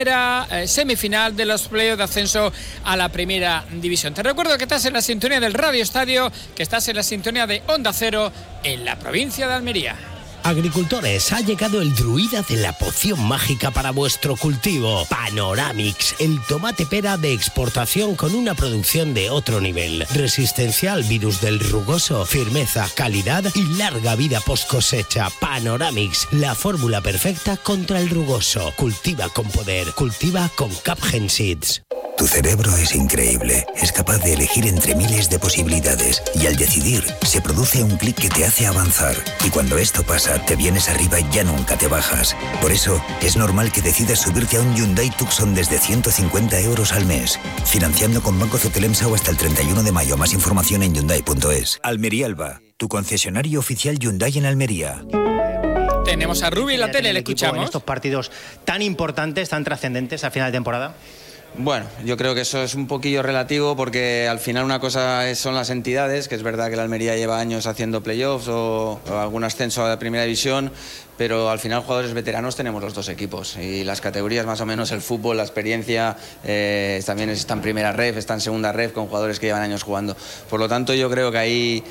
semifinal de los playoffs de ascenso a la primera división. Te recuerdo que estás en la sintonía del Radio Estadio, que estás en la sintonía de Onda Cero en la provincia de Almería. Agricultores, ha llegado el druida de la poción mágica para vuestro cultivo. Panoramix, el tomate pera de exportación con una producción de otro nivel. Resistencia al virus del rugoso, firmeza, calidad y larga vida post cosecha. Panoramix, la fórmula perfecta contra el rugoso. Cultiva con poder, cultiva con Capgen Seeds. Tu cerebro es increíble, es capaz de elegir entre miles de posibilidades y al decidir se produce un clic que te hace avanzar y cuando esto pasa te vienes arriba y ya nunca te bajas. Por eso es normal que decidas subirte a un Hyundai Tucson desde 150 euros al mes, financiando con Banco Cetelemsa hasta el 31 de mayo. Más información en Hyundai.es. Almería Alba, tu concesionario oficial Hyundai en Almería. Tenemos a Rubi en la tele, le escuchamos. En estos partidos tan importantes, tan trascendentes al final de temporada. Bueno, yo creo que eso es un poquillo relativo porque al final una cosa son las entidades, que es verdad que la Almería lleva años haciendo playoffs o algún ascenso a la primera división, pero al final jugadores veteranos tenemos los dos equipos y las categorías más o menos, el fútbol, la experiencia, también está en primera ref, está en segunda ref con jugadores que llevan años jugando. Por lo tanto yo creo que ahí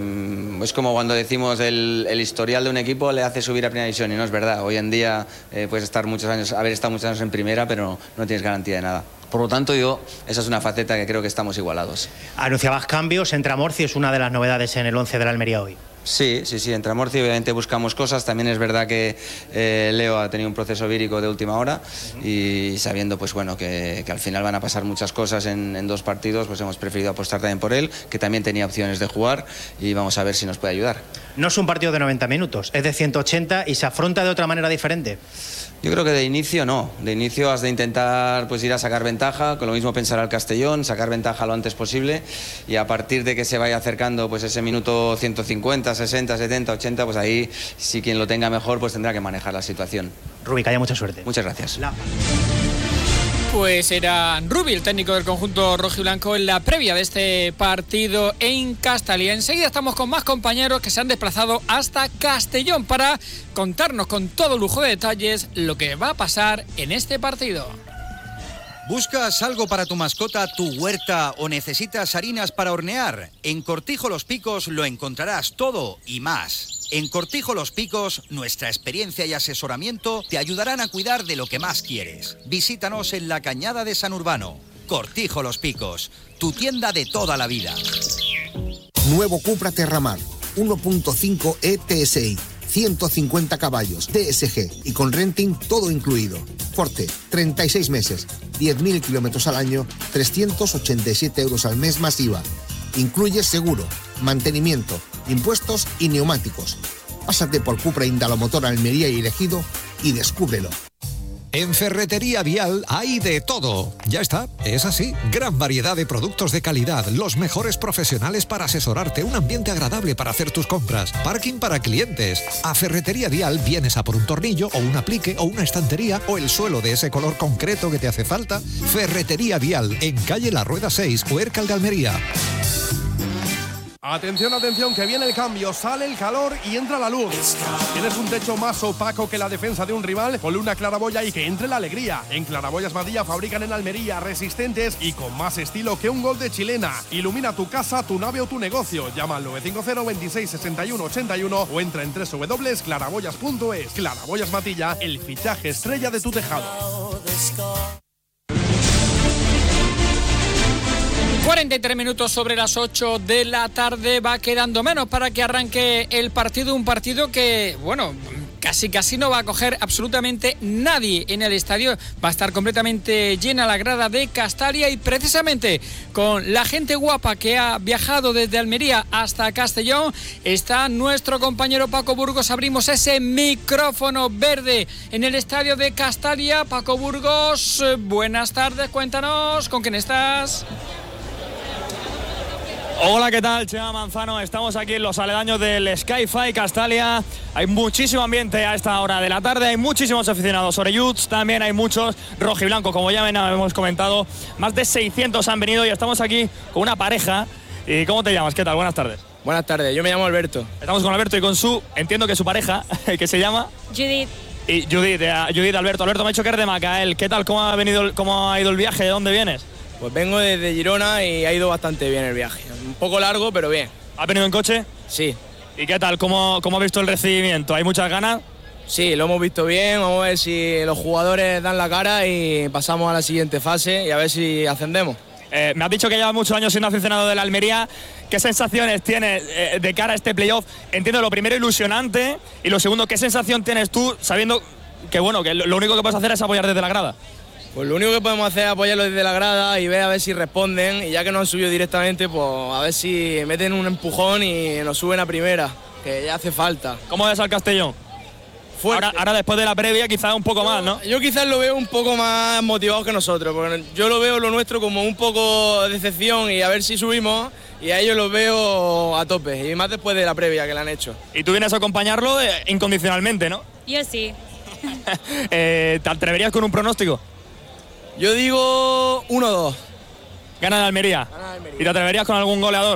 es como cuando decimos el historial de un equipo le hace subir a primera división y no es verdad. Hoy en día puedes estar haber estado muchos años en primera, pero no tienes garantía de nada. Por lo tanto, esa es una faceta que creo que estamos igualados. Anunciabas cambios, entra Morci, es una de las novedades en el 11 de la Almería hoy. Sí, entra Morci, obviamente buscamos cosas, también es verdad que Leo ha tenido un proceso vírico de última hora y sabiendo pues bueno que al final van a pasar muchas cosas en dos partidos, pues hemos preferido apostar también por él, que también tenía opciones de jugar y vamos a ver si nos puede ayudar. No es un partido de 90 minutos, es de 180 y se afronta de otra manera diferente. Yo creo que de inicio no, de inicio has de intentar pues ir a sacar ventaja, con lo mismo pensar al Castellón, sacar ventaja lo antes posible y a partir de que se vaya acercando pues ese minuto 150, 60, 70, 80, pues ahí si quien lo tenga mejor pues tendrá que manejar la situación. Rubi, que haya mucha suerte. Muchas gracias. Pues era Rubi, el técnico del conjunto rojiblanco, en la previa de este partido en Castalia. Enseguida estamos con más compañeros que se han desplazado hasta Castellón para contarnos con todo lujo de detalles lo que va a pasar en este partido. ¿Buscas algo para tu mascota, tu huerta o necesitas harinas para hornear? En Cortijo Los Picos lo encontrarás todo y más. En Cortijo Los Picos, nuestra experiencia y asesoramiento te ayudarán a cuidar de lo que más quieres. Visítanos en la Cañada de San Urbano. Cortijo Los Picos, tu tienda de toda la vida. Nuevo Cupra Terramar, 1.5 ETSI, 150 caballos, DSG y con renting todo incluido. Forte, 36 meses, 10.000 kilómetros al año, 387 euros al mes más IVA. Incluye seguro, mantenimiento, impuestos y neumáticos. Pásate por Cupra Indalomotor Almería y Ejido y descúbrelo. En Ferretería Vial hay de todo. Ya está, es así. Gran variedad de productos de calidad, los mejores profesionales para asesorarte, un ambiente agradable para hacer tus compras, parking para clientes. A Ferretería Vial vienes a por un tornillo o un aplique o una estantería o el suelo de ese color concreto que te hace falta. Ferretería Vial, en calle La Rueda 6, Huércal de Almería. Atención, atención, que viene el cambio, sale el calor y entra la luz. ¿Tienes un techo más opaco que la defensa de un rival? Ponle una claraboya y que entre la alegría. En Claraboyas Madilla fabrican en Almería, resistentes y con más estilo que un gol de chilena. Ilumina tu casa, tu nave o tu negocio. Llama al 950 26 61 81 o entra en www.claraboyas.es. Claraboyas Madilla, el fichaje estrella de tu tejado. 43 minutos sobre las 8 de la tarde, va quedando menos para que arranque el partido, un partido que, bueno, casi no va a coger absolutamente nadie en el estadio, va a estar completamente llena la grada de Castalia y precisamente con la gente guapa que ha viajado desde Almería hasta Castellón está nuestro compañero Paco Burgos. Abrimos ese micrófono verde en el estadio de Castalia. Paco Burgos, buenas tardes, cuéntanos, ¿con quién estás? Hola, ¿qué tal? Chema Manzano, estamos aquí en los aledaños del Sky-Fi Castalia. Hay muchísimo ambiente a esta hora de la tarde, hay muchísimos aficionados orelluts, también hay muchos rojiblanco, como ya hemos comentado, más de 600 han venido y estamos aquí con una pareja. ¿Y cómo te llamas? ¿Qué tal? Buenas tardes. Buenas tardes, yo me llamo Alberto. Estamos con Alberto y con entiendo que su pareja, que se llama... Judith. Y Judith, Alberto me ha dicho que eres de Macael. ¿Qué tal? ¿Cómo ha ido el viaje? ¿De dónde vienes? Pues vengo desde Girona y ha ido bastante bien el viaje. Un poco largo, pero bien. ¿Has venido en coche? Sí. ¿Y qué tal? ¿Cómo has visto el recibimiento? ¿Hay muchas ganas? Sí, lo hemos visto bien. Vamos a ver si los jugadores dan la cara y pasamos a la siguiente fase y a ver si ascendemos. Me has dicho que llevas muchos años siendo aficionado de la Almería. ¿Qué sensaciones tienes de cara a este playoff? Entiendo lo primero ilusionante y lo segundo, ¿qué sensación tienes tú sabiendo que lo único que puedes hacer es apoyar desde la grada? Pues lo único que podemos hacer es apoyarlos desde la grada y ver a ver si responden, y ya que no han subido directamente, pues a ver si meten un empujón y nos suben a primera, que ya hace falta. ¿Cómo ves al Castellón? Ahora después de la previa quizás un poco más, ¿no? Yo quizás lo veo un poco más motivado que nosotros, porque yo lo veo lo nuestro como un poco de decepción y a ver si subimos, y a ellos los veo a tope, y más después de la previa que le han hecho. Y tú vienes a acompañarlo incondicionalmente, ¿no? Yo sí. ¿Te atreverías con un pronóstico? Yo digo 1-2. Gana de Almería. ¿Y te atreverías con algún goleador?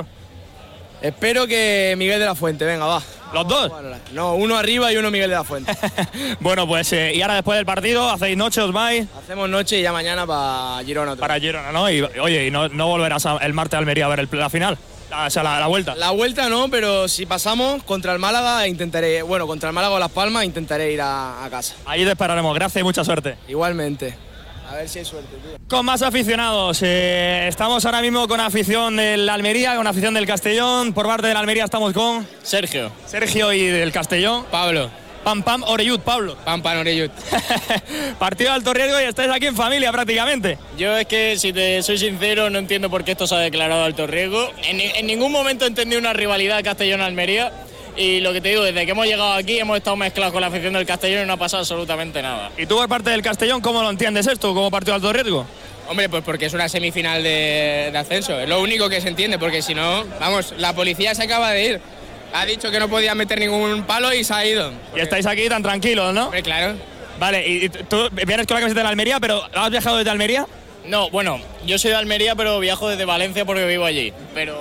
Espero que Miguel de la Fuente, venga, va. ¿Los dos? No, uno arriba y uno Miguel de la Fuente. Bueno, pues y ahora después del partido, ¿hacéis noche, os vais? Hacemos noche y ya mañana para Girona. Para Girona, ¿no? Y oye, ¿y no volverás el martes a Almería a ver la final? O sea, la vuelta. La vuelta no, pero si pasamos contra el Málaga contra el Málaga o Las Palmas intentaré ir a casa. Ahí te esperaremos, gracias y mucha suerte. Igualmente. A ver si hay suerte, tío. Con más aficionados, estamos ahora mismo con afición del Almería, con afición del Castellón. Por parte del Almería estamos con Sergio y del Castellón Pablo. Pam Oreyud, Pablo. Pam Oreyud. Partido de alto riesgo y estáis aquí en familia prácticamente. Yo es que, si te soy sincero, no entiendo por qué esto se ha declarado alto riesgo. En ningún momento he entendido una rivalidad Castellón-Almería. Y lo que te digo, desde que hemos llegado aquí hemos estado mezclados con la afición del Castellón y no ha pasado absolutamente nada. ¿Y tú por parte del Castellón cómo lo entiendes esto, como partido de alto riesgo? Hombre, pues porque es una semifinal de ascenso, es lo único que se entiende, porque si no, vamos, la policía se acaba de ir. Ha dicho que no podía meter ningún palo y se ha ido. Y estáis aquí tan tranquilos, ¿no? Hombre, claro. Vale, y tú vienes con la camiseta de la Almería, pero ¿has viajado desde Almería? No, bueno, yo soy de Almería, pero viajo desde Valencia porque vivo allí.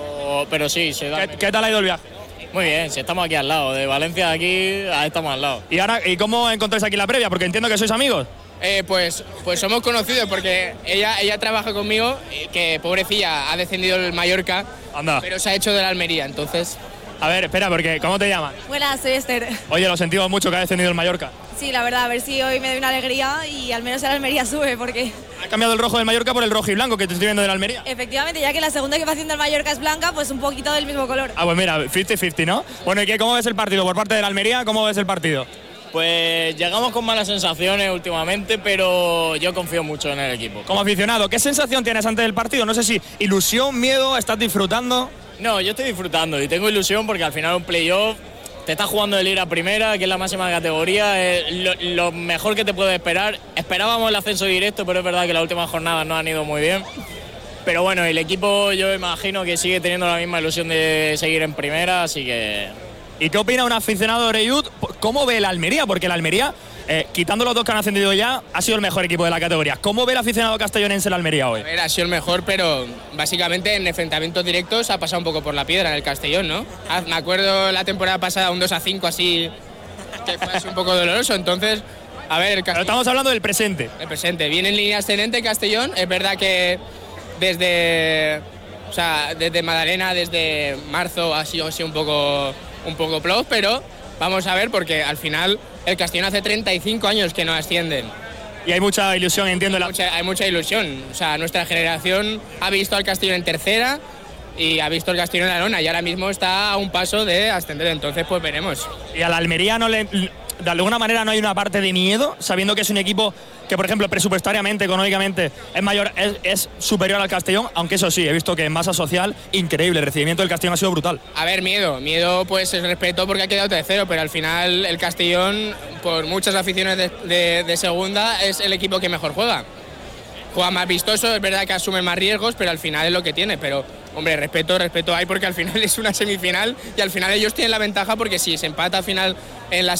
Pero sí, soy de Almería. ¿Qué tal ha ido el viaje? Muy bien, si estamos aquí al lado, de Valencia a aquí estamos al lado. ¿Y cómo encontráis aquí la previa? Porque entiendo que sois amigos. Pues somos conocidos porque ella trabaja conmigo, que pobrecilla ha descendido el Mallorca. Anda. Pero se ha hecho de la Almería, entonces... A ver, espera, porque ¿cómo te llamas? Buenas, soy Esther. Oye, lo sentimos mucho que ha descendido el Mallorca. Sí, la verdad, a ver si hoy me doy una alegría y al menos el Almería sube, porque... ¿Has cambiado el rojo del Mallorca por el rojo y blanco que te estoy viendo del Almería? Efectivamente, ya que la segunda equipación del Mallorca es blanca, pues un poquito del mismo color. Ah, pues mira, 50-50, ¿no? Bueno, ¿y cómo ves el partido? Por parte del Almería, ¿cómo ves el partido? Pues llegamos con malas sensaciones últimamente, pero yo confío mucho en el equipo. Como aficionado, ¿qué sensación tienes antes del partido? No sé si ilusión, miedo, ¿estás disfrutando? No, yo estoy disfrutando y tengo ilusión porque al final un playoff te estás jugando el ir a primera, que es la máxima categoría, lo mejor que te puede esperar. Esperábamos el ascenso directo, pero es verdad que las últimas jornadas no han ido muy bien. Pero bueno, el equipo yo imagino que sigue teniendo la misma ilusión de seguir en primera, así que... ¿Y qué opina un aficionado de Oreyud? ¿Cómo ve el Almería? Porque el Almería, quitando los dos que han ascendido ya, ha sido el mejor equipo de la categoría. ¿Cómo ve el aficionado castellonense el Almería hoy? A ver, ha sido el mejor, pero básicamente en enfrentamientos directos ha pasado un poco por la piedra en el Castellón, ¿no? Me acuerdo la temporada pasada un 2-5 así, que fue así un poco doloroso, entonces... A ver, el Castellón... Pero estamos hablando del presente. El presente. Viene en línea ascendente Castellón, es verdad que desde Madalena, desde marzo ha sido así un poco plus, pero vamos a ver porque al final el Castellón hace 35 años que no ascienden. Y hay mucha ilusión, entiendo. Hay mucha ilusión. O sea, nuestra generación ha visto al Castellón en tercera y ha visto al Castellón en la lona y ahora mismo está a un paso de ascender, entonces pues veremos. Y a la Almería de alguna manera no hay una parte de miedo, sabiendo que es un equipo que, por ejemplo, presupuestariamente, económicamente, es superior al Castellón, aunque eso sí, he visto que en masa social, increíble, el recibimiento del Castellón ha sido brutal. A ver, miedo pues es respeto porque ha quedado tercero, pero al final el Castellón, por muchas aficiones de segunda, es el equipo que mejor juega. Juega más vistoso, es verdad que asume más riesgos, pero al final es lo que tiene, pero... Hombre, respeto hay porque al final es una semifinal y al final ellos tienen la ventaja porque si se empata al final en el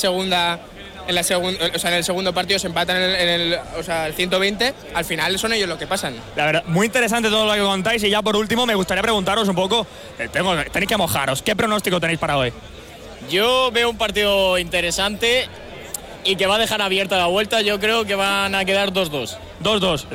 segundo partido se empatan en el 120, al final son ellos los que pasan. La verdad, muy interesante todo lo que contáis y ya por último me gustaría preguntaros un poco, tenéis que mojaros, ¿qué pronóstico tenéis para hoy? Yo veo un partido interesante y que va a dejar abierta la vuelta. Yo creo que van a quedar 2-2. 2-2.